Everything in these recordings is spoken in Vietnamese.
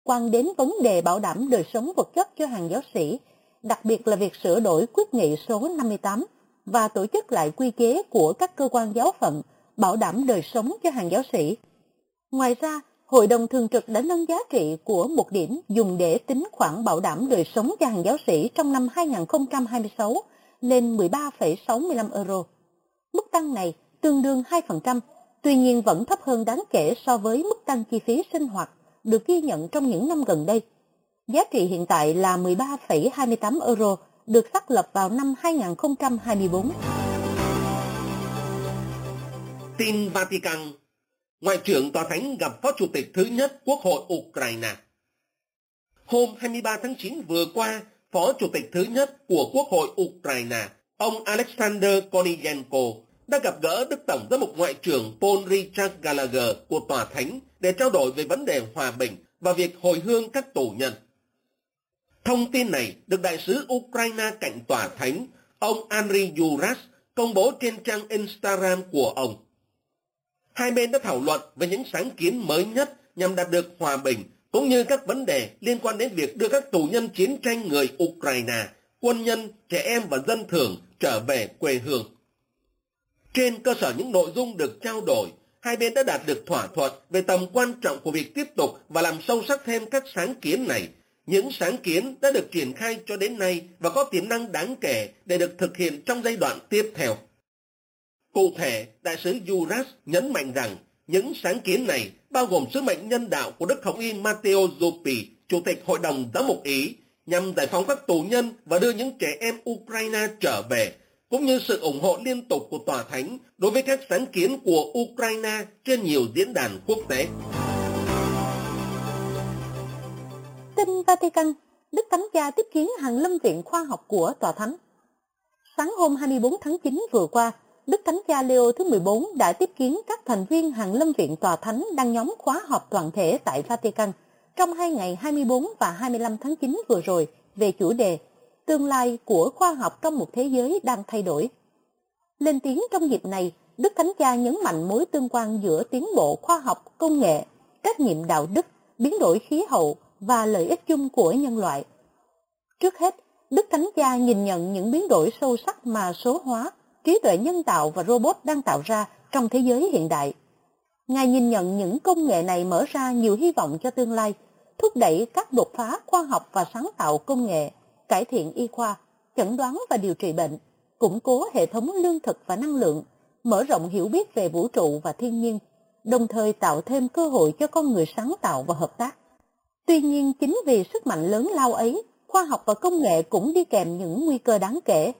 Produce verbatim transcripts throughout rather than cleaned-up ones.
Quan đến vấn đề bảo đảm đời sống vật chất cho hàng giáo sĩ, đặc biệt là việc sửa đổi quyết nghị số năm mươi tám và tổ chức lại quy chế của các cơ quan giáo phận, bảo đảm đời sống cho hàng giáo sĩ. Ngoài ra, Hội đồng Thường trực đã nâng giá trị của một điểm dùng để tính khoản bảo đảm đời sống cho hàng giáo sĩ trong năm hai nghìn không trăm hai mươi sáu lên mười ba phẩy sáu mươi lăm euro. Mức tăng này tương đương hai phần trăm, tuy nhiên vẫn thấp hơn đáng kể so với mức tăng chi phí sinh hoạt được ghi nhận trong những năm gần đây. Giá trị hiện tại là mười ba phẩy hai mươi tám euro, được xác lập vào năm hai nghìn không trăm hai mươi tư. Tin Vatican. Ngoại trưởng Tòa Thánh gặp Phó Chủ tịch thứ nhất Quốc hội Ukraine. Hôm hai mươi ba tháng chín vừa qua, Phó Chủ tịch thứ nhất của Quốc hội Ukraine, ông Alexander Korniyenko, đã gặp gỡ Đức Tổng giám mục Ngoại trưởng Paul Richard Gallagher của Tòa Thánh để trao đổi về vấn đề hòa bình và việc hồi hương các tù nhân. Thông tin này được Đại sứ Ukraine cạnh Tòa Thánh, ông Andriy Yuras, công bố trên trang Instagram của ông. Hai bên đã thảo luận về những sáng kiến mới nhất nhằm đạt được hòa bình, cũng như các vấn đề liên quan đến việc đưa các tù nhân chiến tranh người Ukraine, quân nhân, trẻ em và dân thường trở về quê hương. Trên cơ sở những nội dung được trao đổi, hai bên đã đạt được thỏa thuận về tầm quan trọng của việc tiếp tục và làm sâu sắc thêm các sáng kiến này. Những sáng kiến đã được triển khai cho đến nay và có tiềm năng đáng kể để được thực hiện trong giai đoạn tiếp theo. Cụ thể, Đại sứ Yuras nhấn mạnh rằng những sáng kiến này bao gồm sứ mệnh nhân đạo của Đức Hồng y Matteo Zuppi, Chủ tịch Hội đồng Giám mục Ý, nhằm giải phóng các tù nhân và đưa những trẻ em Ukraine trở về, cũng như sự ủng hộ liên tục của Tòa Thánh đối với các sáng kiến của Ukraine trên nhiều diễn đàn quốc tế. Tin Vatican, Đức Thánh Cha tiếp kiến Hàn Lâm Viện Khoa học của Tòa Thánh. Sáng hôm hai mươi tư tháng chín vừa qua, Đức Thánh Cha Leo thứ mười bốn đã tiếp kiến các thành viên Hàn Lâm Viện Tòa Thánh đang nhóm khóa họp toàn thể tại Vatican trong hai ngày hai mươi tư và hai mươi lăm tháng chín vừa rồi về chủ đề Tương lai của khoa học trong một thế giới đang thay đổi. Lên tiếng trong dịp này, Đức Thánh Cha nhấn mạnh mối tương quan giữa tiến bộ khoa học, công nghệ, trách nhiệm đạo đức, biến đổi khí hậu và lợi ích chung của nhân loại. Trước hết, Đức Thánh Cha nhìn nhận những biến đổi sâu sắc mà số hóa, trí tuệ nhân tạo và robot đang tạo ra trong thế giới hiện đại. Ngài nhìn nhận những công nghệ này mở ra nhiều hy vọng cho tương lai, thúc đẩy các đột phá khoa học và sáng tạo công nghệ, cải thiện y khoa, chẩn đoán và điều trị bệnh, củng cố hệ thống lương thực và năng lượng, mở rộng hiểu biết về vũ trụ và thiên nhiên, đồng thời tạo thêm cơ hội cho con người sáng tạo và hợp tác. Tuy nhiên, chính vì sức mạnh lớn lao ấy, khoa học và công nghệ cũng đi kèm những nguy cơ đáng kể.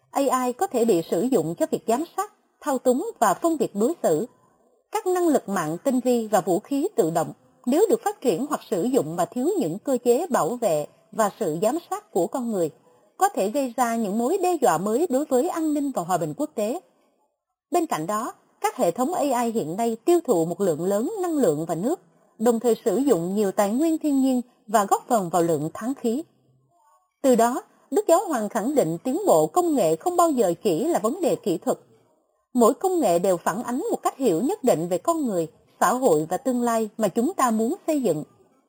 a i có thể bị sử dụng cho việc giám sát, thao túng và phân biệt đối xử. Các năng lực mạng tinh vi và vũ khí tự động, nếu được phát triển hoặc sử dụng mà thiếu những cơ chế bảo vệ và sự giám sát của con người, có thể gây ra những mối đe dọa mới đối với an ninh và hòa bình quốc tế. Bên cạnh đó, các hệ thống a i hiện nay tiêu thụ một lượng lớn năng lượng và nước, đồng thời sử dụng nhiều tài nguyên thiên nhiên và góp phần vào lượng tháng khí. Từ đó, Đức Giáo Hoàng khẳng định tiến bộ công nghệ không bao giờ chỉ là vấn đề kỹ thuật. Mỗi công nghệ đều phản ánh một cách hiểu nhất định về con người, xã hội và tương lai mà chúng ta muốn xây dựng.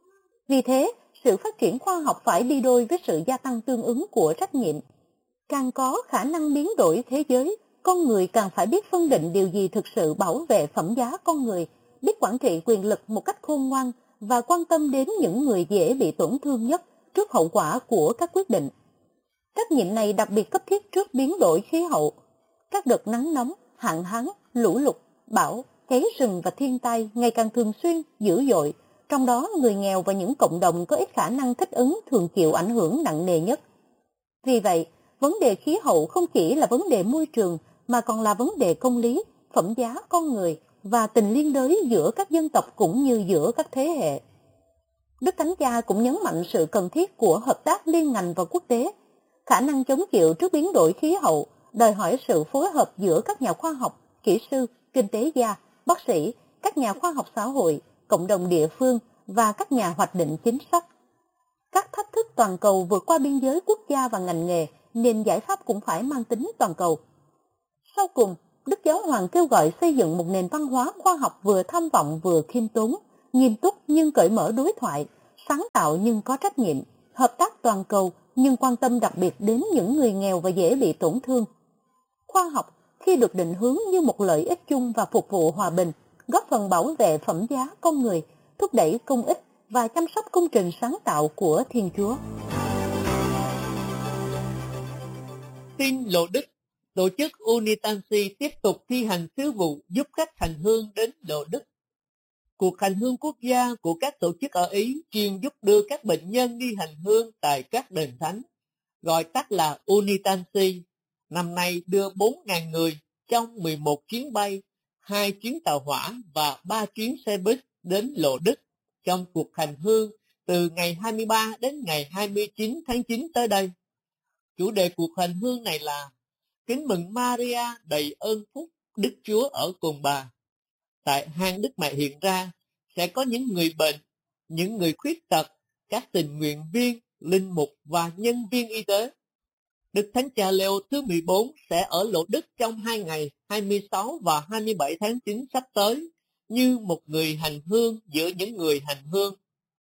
Vì thế, sự phát triển khoa học phải đi đôi với sự gia tăng tương ứng của trách nhiệm. Càng có khả năng biến đổi thế giới, con người càng phải biết phân định điều gì thực sự bảo vệ phẩm giá con người, biết quản trị quyền lực một cách khôn ngoan và quan tâm đến những người dễ bị tổn thương nhất trước hậu quả của các quyết định. Trách nhiệm này đặc biệt cấp thiết trước biến đổi khí hậu. Các đợt nắng nóng, hạn hán, lũ lụt, bão, cháy rừng và thiên tai ngày càng thường xuyên, dữ dội, trong đó người nghèo và những cộng đồng có ít khả năng thích ứng thường chịu ảnh hưởng nặng nề nhất. Vì vậy, vấn đề khí hậu không chỉ là vấn đề môi trường mà còn là vấn đề công lý, phẩm giá con người và tình liên đới giữa các dân tộc cũng như giữa các thế hệ. Đức Thánh Cha cũng nhấn mạnh sự cần thiết của hợp tác liên ngành và quốc tế. Khả năng chống chịu trước biến đổi khí hậu đòi hỏi sự phối hợp giữa các nhà khoa học, kỹ sư, kinh tế gia, bác sĩ, các nhà khoa học xã hội, cộng đồng địa phương và các nhà hoạch định chính sách. Các thách thức toàn cầu vượt qua biên giới quốc gia và ngành nghề nên giải pháp cũng phải mang tính toàn cầu. Sau cùng, Đức Giáo Hoàng kêu gọi xây dựng một nền văn hóa khoa học vừa tham vọng vừa khiêm tốn, nghiêm túc nhưng cởi mở đối thoại, sáng tạo nhưng có trách nhiệm, hợp tác toàn cầu nhưng quan tâm đặc biệt đến những người nghèo và dễ bị tổn thương. Khoa học khi được định hướng như một lợi ích chung và phục vụ hòa bình, góp phần bảo vệ phẩm giá con người, thúc đẩy công ích và chăm sóc công trình sáng tạo của Thiên Chúa. Tin Lộ Đức, tổ chức Unitansi tiếp tục thi hành sứ vụ giúp khách hành hương đến Lộ Đức. Cuộc hành hương quốc gia của các tổ chức ở Ý chuyên giúp đưa các bệnh nhân đi hành hương tại các đền thánh, gọi tắt là Unitansi, năm nay đưa bốn nghìn người trong mười một chuyến bay, hai chuyến tàu hỏa và ba chuyến xe buýt đến Lộ Đức trong cuộc hành hương từ ngày hai mươi ba đến ngày hai mươi chín tháng chín tới đây. Chủ đề cuộc hành hương này là Kính mừng Maria đầy ơn phúc, Đức Chúa ở cùng bà. Tại hang Đức Mẹ hiện ra sẽ có những người bệnh, những người khuyết tật, các tình nguyện viên, linh mục và nhân viên y tế. Đức Thánh Cha Leo thứ mười bốn sẽ ở Lộ Đức trong hai ngày hai mươi sáu và hai mươi bảy tháng chín sắp tới như một người hành hương giữa những người hành hương.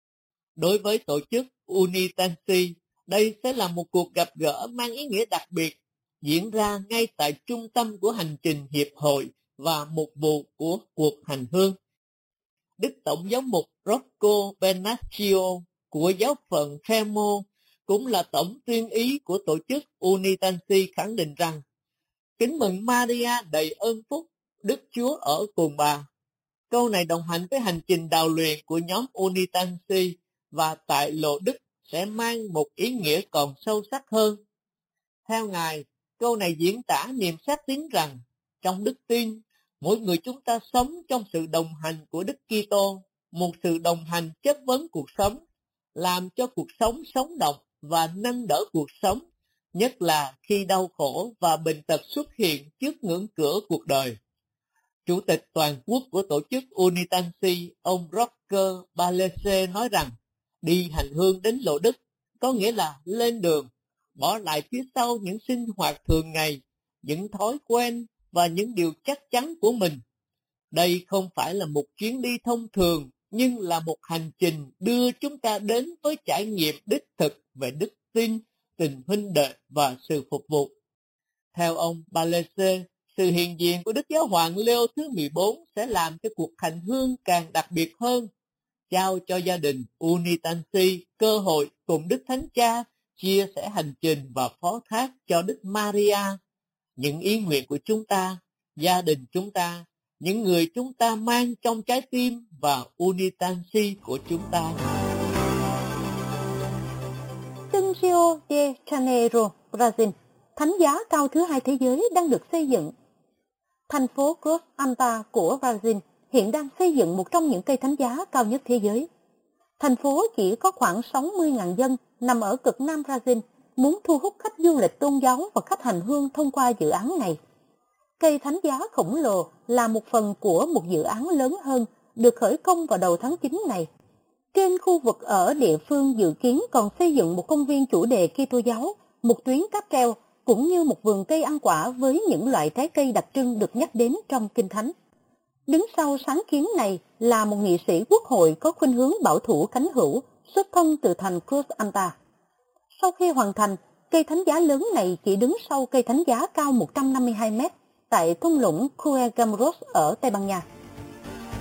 Đối với tổ chức Unitansi, đây sẽ là một cuộc gặp gỡ mang ý nghĩa đặc biệt, diễn ra ngay tại trung tâm của hành trình hiệp hội và mục vụ của cuộc hành hương. Đức Tổng giám mục Rocco Bernaccio của giáo phận Fermo cũng là tổng tuyên ý của tổ chức Unitansi khẳng định rằng Kính mừng Maria đầy ơn phúc, Đức Chúa ở cùng bà. Câu này đồng hành với hành trình đào luyện của nhóm Unitansi và tại Lộ Đức sẽ mang một ý nghĩa còn sâu sắc hơn. Theo Ngài, câu này diễn tả niềm xác tín rằng trong đức tin, mỗi người chúng ta sống trong sự đồng hành của Đức Kitô, một sự đồng hành chất vấn cuộc sống, làm cho cuộc sống sống động và nâng đỡ cuộc sống, nhất là khi đau khổ và bệnh tật xuất hiện trước ngưỡng cửa cuộc đời. Chủ tịch toàn quốc của tổ chức Unitansi, ông Roger Balese nói rằng, đi hành hương đến Lộ Đức có nghĩa là lên đường, bỏ lại phía sau những sinh hoạt thường ngày, những thói quen và những điều chắc chắn của mình. Đây không phải là một chuyến đi thông thường, nhưng là một hành trình đưa chúng ta đến với trải nghiệm đích thực về đức tin, tình huynh đệ và sự phục vụ. Theo ông Balese, sự hiện diện của Đức Giáo hoàng Leo thứ mười bốn sẽ làm cho cuộc hành hương càng đặc biệt hơn, trao cho gia đình Unitansi cơ hội cùng Đức Thánh Cha chia sẻ hành trình và phó thác cho Đức Maria những ý nguyện của chúng ta, gia đình chúng ta, những người chúng ta mang trong trái tim và Unitansi của chúng ta. Sân Rio de Janeiro, Brazil, thánh giá cao thứ hai thế giới đang được xây dựng. Thành phố Cruz Alta của Brazil hiện đang xây dựng một trong những cây thánh giá cao nhất thế giới. Thành phố chỉ có khoảng sáu mươi nghìn dân, nằm ở cực nam Brazil, muốn thu hút khách du lịch tôn giáo và khách hành hương thông qua dự án này. Cây thánh giá khổng lồ là một phần của một dự án lớn hơn, được khởi công vào đầu tháng chín này. Trên khu vực ở địa phương dự kiến còn xây dựng một công viên chủ đề Kitô giáo, một tuyến cáp treo, cũng như một vườn cây ăn quả với những loại trái cây đặc trưng được nhắc đến trong Kinh Thánh. Đứng sau sáng kiến này là một nghị sĩ quốc hội có khuynh hướng bảo thủ cánh hữu, xuất thân từ thành Cruz Alta. Sau khi hoàn thành, cây thánh giá lớn này chỉ đứng sau cây thánh giá cao một trăm năm mươi hai mét tại thung lũng Cuegamros ở Tây Ban Nha.